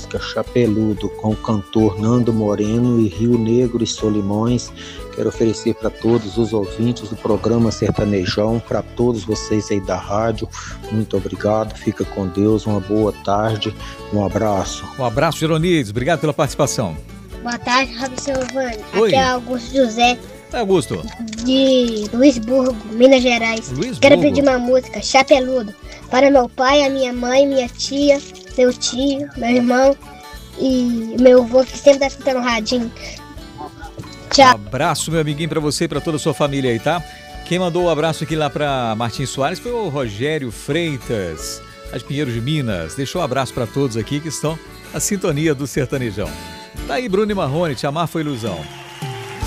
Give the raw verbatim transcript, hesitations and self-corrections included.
música Chapeludo com o cantor Nando Moreno e Rio Negro e Solimões. Quero oferecer para todos os ouvintes do programa Sertanejão, para todos vocês aí da rádio. Muito obrigado, fica com Deus, uma boa tarde, um abraço. Um abraço, Jeronides, obrigado pela participação. Boa tarde, Rádio Silvânia. Oi. Aqui é Augusto José, Augusto. de Luisburgo, Minas Gerais. Luisburgo. Quero pedir uma música, Chapeludo, para meu pai, a minha mãe, minha tia, meu tio, meu irmão e meu avô que sempre tá escutando o radinho. Tchau. Um abraço, meu amiguinho, pra você e pra toda a sua família aí, tá? Quem mandou o um abraço aqui lá pra Martins Soares foi o Rogério Freitas, de Pinheiros de Minas. Deixou um abraço pra todos aqui que estão na sintonia do Sertanejão. Tá aí Bruno e Marrone, Te Amar Foi Ilusão.